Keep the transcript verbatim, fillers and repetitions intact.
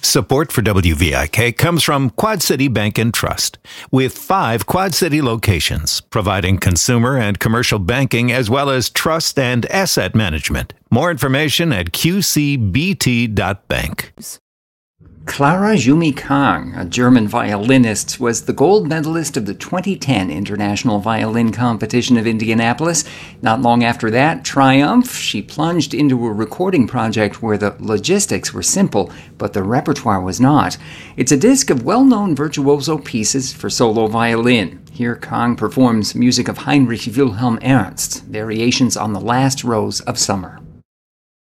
Support for W V I K comes from Quad City Bank and Trust, with five Quad City locations, providing consumer and commercial banking as well as trust and asset management. More information at q c b t dot bank. Clara Jumi Kang, a German violinist, was the gold medalist of the twenty ten International Violin Competition of Indianapolis. Not long after that triumph, she plunged into a recording project where the logistics were simple, but the repertoire was not. It's a disc of well-known virtuoso pieces for solo violin. Here Kang performs music of Heinrich Wilhelm Ernst, variations on the last rose of summer.